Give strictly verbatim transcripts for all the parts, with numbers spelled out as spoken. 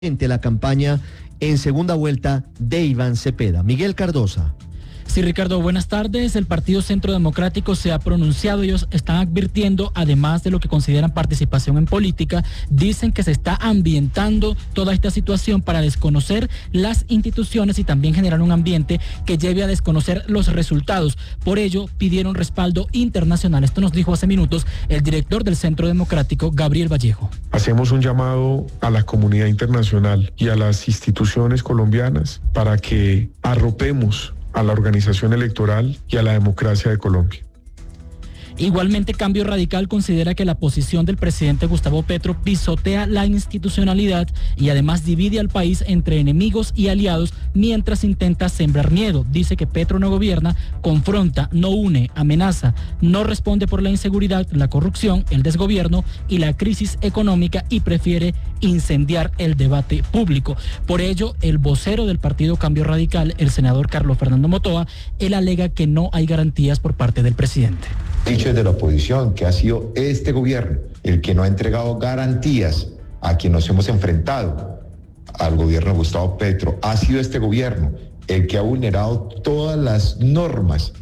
la campaña en segunda vuelta de Iván Cepeda. Miguel Cardosa. Sí, Ricardo, buenas tardes. El Partido Centro Democrático se ha pronunciado. Ellos están advirtiendo, además de lo que consideran participación en política, dicen que se está ambientando toda esta situación para desconocer las instituciones y también generar un ambiente que lleve a desconocer los resultados. Por ello, pidieron respaldo internacional. Esto nos dijo hace minutos el director del Centro Democrático, Gabriel Vallejo. Hacemos un llamado a la comunidad internacional y a las instituciones colombianas para que arropemos a la organización electoral y a la democracia de Colombia. Igualmente, Cambio Radical considera que la posición del presidente Gustavo Petro pisotea la institucionalidad y además divide al país entre enemigos y aliados mientras intenta sembrar miedo. Dice que Petro no gobierna, confronta, no une, amenaza, no responde por la inseguridad, la corrupción, el desgobierno y la crisis económica y prefiere incendiar el debate público. Por ello, el vocero del partido Cambio Radical, el senador Carlos Fernando Motoa, él alega que no hay garantías por parte del presidente. Dicho desde la oposición que ha sido este gobierno el que no ha entregado garantías a quien nos hemos enfrentado al gobierno de Gustavo Petro, ha sido este gobierno el que ha vulnerado todas las normas.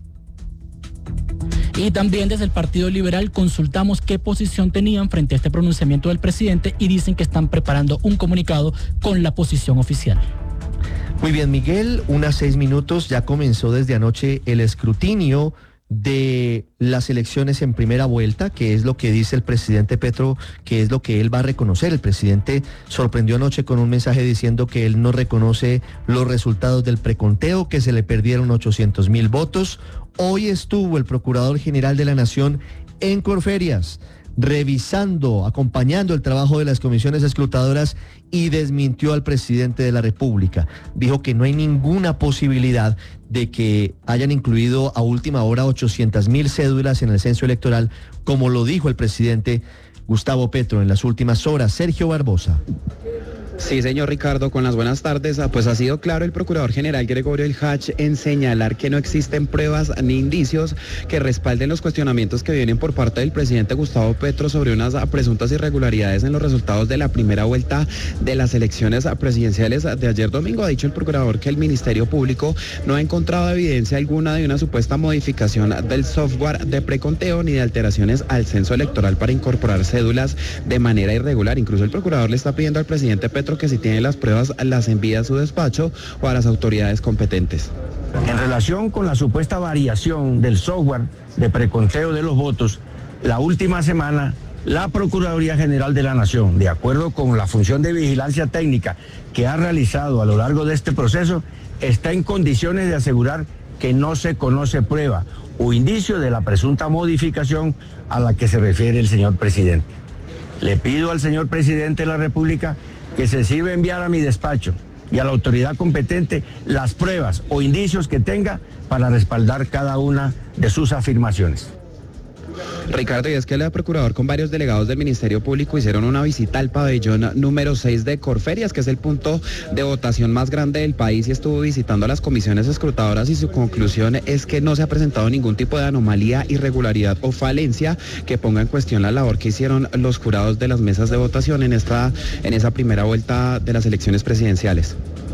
Y también desde el Partido Liberal consultamos qué posición tenían frente a este pronunciamiento del presidente y dicen que están preparando un comunicado con la posición oficial. Muy bien, Miguel, unas seis minutos, ya comenzó desde anoche el escrutinio de las elecciones en primera vuelta, que es lo que dice el presidente Petro, que es lo que él va a reconocer. El presidente sorprendió anoche con un mensaje diciendo que él no reconoce los resultados del preconteo, que se le perdieron ochocientos mil votos. Hoy estuvo el Procurador General de la Nación en Corferias, revisando, acompañando el trabajo de las comisiones escrutadoras y desmintió al presidente de la República. Dijo que no hay ninguna posibilidad de que hayan incluido a última hora ochocientas mil cédulas en el censo electoral, como lo dijo el presidente Gustavo Petro en las últimas horas. Sergio Barbosa. Sí, señor Ricardo, con las buenas tardes. Pues ha sido claro el Procurador General Gregorio El Hach en señalar que no existen pruebas ni indicios que respalden los cuestionamientos que vienen por parte del presidente Gustavo Petro sobre unas presuntas irregularidades en los resultados de la primera vuelta de las elecciones presidenciales de ayer domingo. Ha dicho el Procurador que el Ministerio Público no ha encontrado evidencia alguna de una supuesta modificación del software de preconteo ni de alteraciones al censo electoral para incorporar cédulas de manera irregular. Incluso el Procurador le está pidiendo al presidente Petro que si tiene las pruebas las envíe a su despacho o a las autoridades competentes. En relación con la supuesta variación del software de preconteo de los votos, la última semana la Procuraduría General de la Nación, de acuerdo con la función de vigilancia técnica que ha realizado a lo largo de este proceso, está en condiciones de asegurar que no se conoce prueba o indicio de la presunta modificación a la que se refiere el señor presidente. Le pido al señor presidente de la República que se sirva enviar a mi despacho y a la autoridad competente las pruebas o indicios que tenga para respaldar cada una de sus afirmaciones. Ricardo, y es que el procurador con varios delegados del Ministerio Público hicieron una visita al pabellón número seis de Corferias, que es el punto de votación más grande del país, y estuvo visitando a las comisiones escrutadoras y su conclusión es que no se ha presentado ningún tipo de anomalía, irregularidad o falencia que ponga en cuestión la labor que hicieron los jurados de las mesas de votación en esta, en esa primera vuelta de las elecciones presidenciales.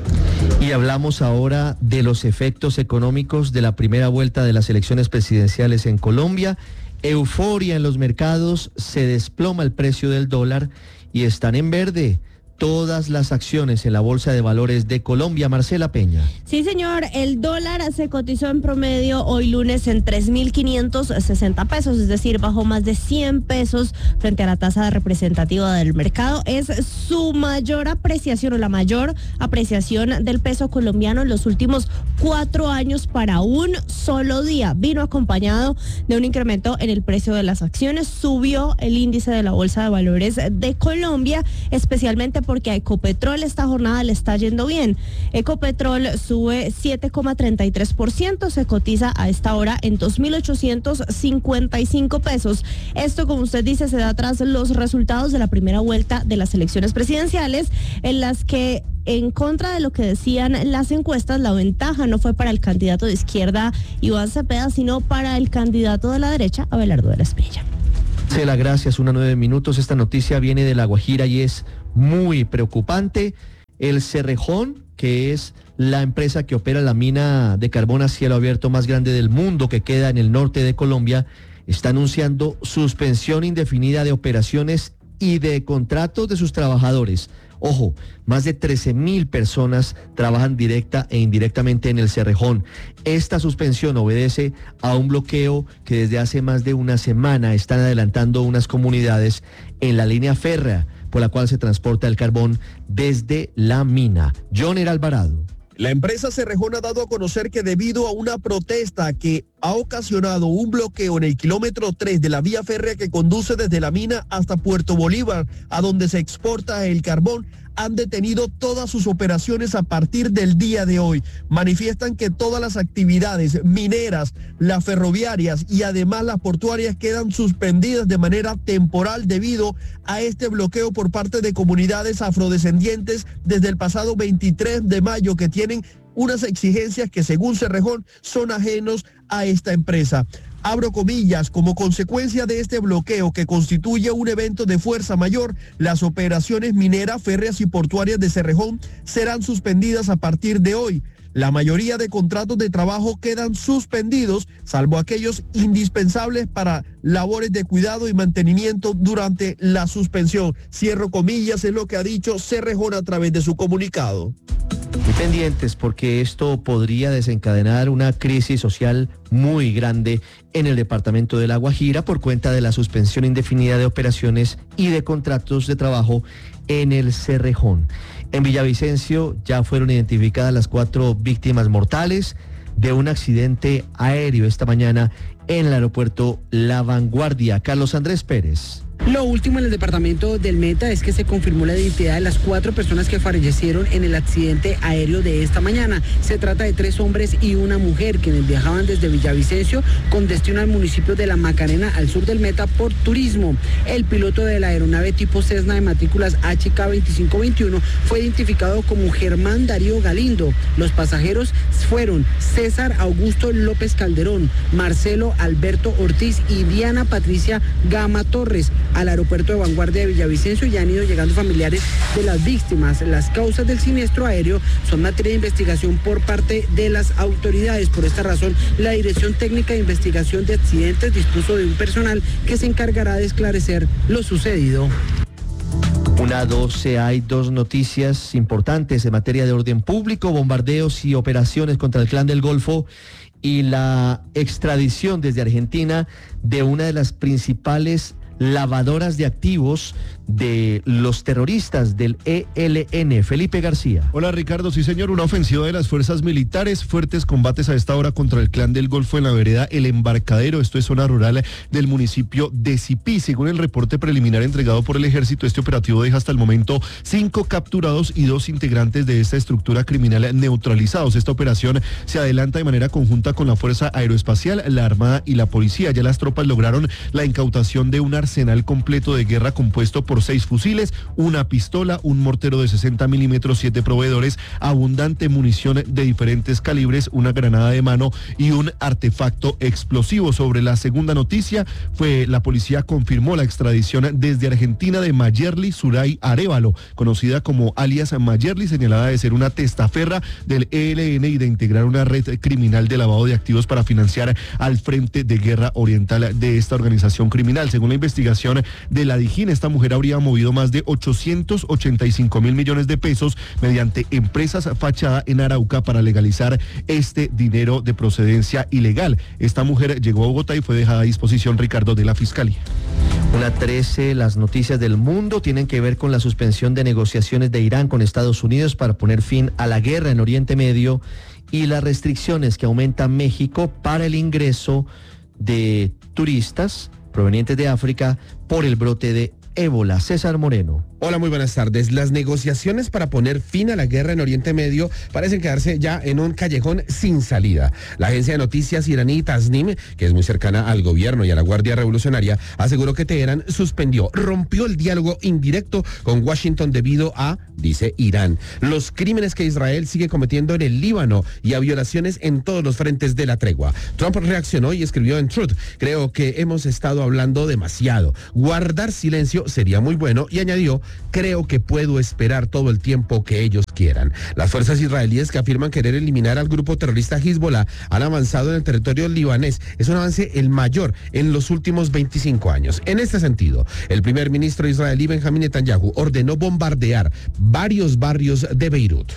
Y hablamos ahora de los efectos económicos de la primera vuelta de las elecciones presidenciales en Colombia. Euforia en los mercados, se desploma el precio del dólar y están en verde todas las acciones en la Bolsa de Valores de Colombia. Marcela Peña. Sí, señor, el dólar se cotizó en promedio hoy lunes en tres mil quinientos sesenta pesos, es decir, bajó más de cien pesos frente a la tasa representativa del mercado. Es su mayor apreciación o la mayor apreciación del peso colombiano en los últimos cuatro años para un solo día. Vino acompañado de un incremento en el precio de las acciones, subió el índice de la Bolsa de Valores de Colombia, especialmente porque a Ecopetrol esta jornada le está yendo bien. Ecopetrol sube siete coma treinta y tres por ciento, se cotiza a esta hora en dos mil ochocientos cincuenta y cinco pesos. Esto, como usted dice, se da tras los resultados de la primera vuelta de las elecciones presidenciales, en las que, en contra de lo que decían las encuestas, la ventaja no fue para el candidato de izquierda Iván Cepeda, sino para el candidato de la derecha, Abelardo de la Espriella. Marcela, gracias. Una nueve minutos. Esta noticia viene de La Guajira y es muy preocupante. el Cerrejón, que es la empresa que opera la mina de carbón a cielo abierto más grande del mundo, que queda en el norte de Colombia, está anunciando suspensión indefinida de operaciones y de contratos de sus trabajadores. Ojo, más de trece mil personas trabajan directa e indirectamente en el Cerrejón. Esta suspensión obedece a un bloqueo que desde hace más de una semana están adelantando unas comunidades en la línea férrea por la cual se transporta el carbón desde la mina. Joner Alvarado. La empresa Cerrejón ha dado a conocer que debido a una protesta que ha ocasionado un bloqueo en el kilómetro tres de la vía férrea que conduce desde la mina hasta Puerto Bolívar, a donde se exporta el carbón, han detenido todas sus operaciones a partir del día de hoy. Manifiestan que todas las actividades mineras, las ferroviarias y además las portuarias quedan suspendidas de manera temporal debido a este bloqueo por parte de comunidades afrodescendientes desde el pasado veintitrés de mayo, que tienen unas exigencias que según Cerrejón son ajenos a esta empresa. Abro comillas, como consecuencia de este bloqueo que constituye un evento de fuerza mayor, las operaciones mineras, férreas y portuarias de Cerrejón serán suspendidas a partir de hoy. La mayoría de contratos de trabajo quedan suspendidos, salvo aquellos indispensables para labores de cuidado y mantenimiento durante la suspensión. Cierro comillas, es lo que ha dicho Cerrejón a través de su comunicado. Muy pendientes, porque esto podría desencadenar una crisis social muy grande en el departamento de La Guajira por cuenta de la suspensión indefinida de operaciones y de contratos de trabajo en el Cerrejón. En Villavicencio ya fueron identificadas las cuatro víctimas mortales de un accidente aéreo esta mañana en el aeropuerto La Vanguardia. Carlos Andrés Pérez. Lo último en el departamento del Meta es que se confirmó la identidad de las cuatro personas que fallecieron en el accidente aéreo de esta mañana. Se trata de tres hombres y una mujer quienes viajaban desde Villavicencio con destino al municipio de La Macarena, al sur del Meta, por turismo. El piloto de la aeronave tipo Cessna de matrículas H K veinticinco veintiuno fue identificado como Germán Darío Galindo. Los pasajeros fueron César Augusto López Calderón, Marcelo Alberto Ortiz y Diana Patricia Gama Torres. Al aeropuerto de Vanguardia de Villavicencio ya han ido llegando familiares de las víctimas. Las causas del siniestro aéreo son materia de investigación por parte de las autoridades. Por esta razón, la Dirección Técnica de Investigación de Accidentes dispuso de un personal que se encargará de esclarecer lo sucedido. Una doce, hay dos noticias importantes en materia de orden público: bombardeos y operaciones contra el Clan del Golfo y la extradición desde Argentina de una de las principales lavadoras de activos de los terroristas del E L N. Felipe García. Hola Ricardo, sí señor, una ofensiva de las fuerzas militares, fuertes combates a esta hora contra el Clan del Golfo en la vereda El Embarcadero, esto es zona rural del municipio de Sipí. Según el reporte preliminar entregado por el ejército, este operativo deja hasta el momento cinco capturados y dos integrantes de esta estructura criminal neutralizados. Esta operación se adelanta de manera conjunta con la Fuerza Aeroespacial, la Armada y la Policía. Ya las tropas lograron la incautación de un arsenal completo de guerra compuesto por seis fusiles, una pistola, un mortero de sesenta milímetros, siete proveedores, abundante munición de diferentes calibres, una granada de mano y un artefacto explosivo. Sobre la segunda noticia, fue la policía confirmó la extradición desde Argentina de Mayerly Suray Arévalo, conocida como alias Mayerly, señalada de ser una testaferra del E L N y de integrar una red criminal de lavado de activos para financiar al Frente de Guerra Oriental de esta organización criminal. Según la investigación de la DIJÍN, esta mujer habría movido más de ochocientos ochenta y cinco mil millones de pesos mediante empresas fachada en Arauca para legalizar este dinero de procedencia ilegal. Esta mujer llegó a Bogotá y fue dejada a disposición, Ricardo, de la Fiscalía. Una trece, las noticias del mundo tienen que ver con la suspensión de negociaciones de Irán con Estados Unidos para poner fin a la guerra en Oriente Medio y las restricciones que aumenta México para el ingreso de turistas provenientes de África por el brote de ébola. César Moreno. Hola, muy buenas tardes. Las negociaciones para poner fin a la guerra en Oriente Medio parecen quedarse ya en un callejón sin salida. La agencia de noticias iraní Tasnim, que es muy cercana al gobierno y a la Guardia Revolucionaria, aseguró que Teherán suspendió, rompió el diálogo indirecto con Washington debido a, dice Irán, los crímenes que Israel sigue cometiendo en el Líbano y a violaciones en todos los frentes de la tregua. Trump reaccionó y escribió en Truth: creo que hemos estado hablando demasiado. Guardar silencio sería muy bueno, y añadió: creo que puedo esperar todo el tiempo que ellos quieran. Las fuerzas israelíes que afirman querer eliminar al grupo terrorista Hezbollah han avanzado en el territorio libanés. Es un avance el mayor en los últimos veinticinco años. En este sentido, el primer ministro israelí Benjamín Netanyahu ordenó bombardear varios barrios de Beirut.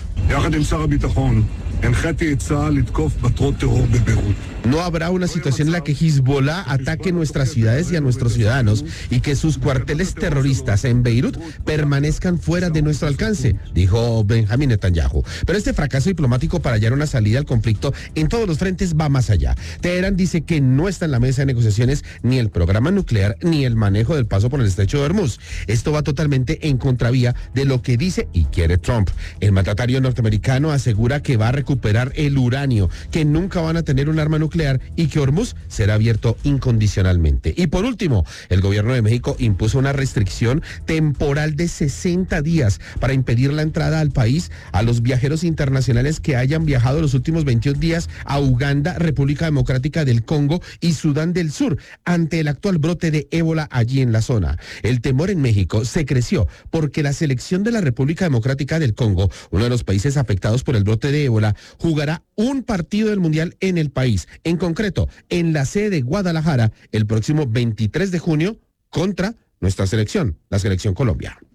No habrá una situación en la que Hezbollah ataque nuestras ciudades y a nuestros ciudadanos y que sus cuarteles terroristas en Beirut permanezcan fuera de nuestro alcance, dijo Benjamín Netanyahu. Pero este fracaso diplomático para hallar una salida al conflicto en todos los frentes va más allá. Teherán dice que no está en la mesa de negociaciones ni el programa nuclear ni el manejo del paso por el estrecho de Hormuz. Esto va totalmente en contravía de lo que dice y quiere Trump. El mandatario norteamericano asegura que va a recuperar el uranio, que nunca van a tener un arma nuclear y que Hormuz será abierto incondicionalmente. Y por último, el gobierno de México impuso una restricción temporal de sesenta días para impedir la entrada al país a los viajeros internacionales que hayan viajado los últimos veintiún días a Uganda, República Democrática del Congo y Sudán del Sur, ante el actual brote de ébola allí en la zona. El temor en México se creció porque la selección de la República Democrática del Congo, uno de los países afectados por el brote de ébola, jugará un partido del Mundial en el país, en concreto en la sede de Guadalajara, el próximo veintitrés de junio contra nuestra selección, la selección Colombia.